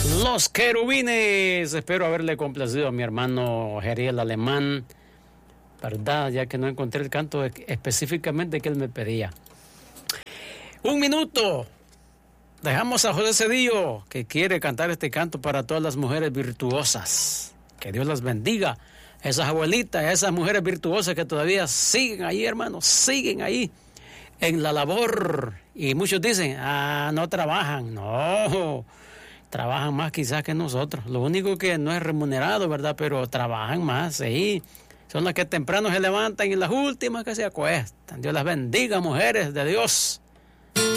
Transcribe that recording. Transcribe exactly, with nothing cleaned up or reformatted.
Los Querubines. Espero haberle complacido a mi hermano Geriel Alemán, ¿verdad? Ya que no encontré el canto específicamente que él me pedía. Un minuto. Dejamos a José Cedillo, que quiere cantar este canto para todas las mujeres virtuosas. Que Dios las bendiga. Esas abuelitas, esas mujeres virtuosas que todavía siguen ahí, hermanos, siguen ahí en la labor. Y muchos dicen, ah, no trabajan. No, trabajan más quizás que nosotros. Lo único que no es remunerado, ¿verdad? Pero trabajan más, sí. Son las que temprano se levantan y las últimas que se acuestan. Dios las bendiga, mujeres de Dios.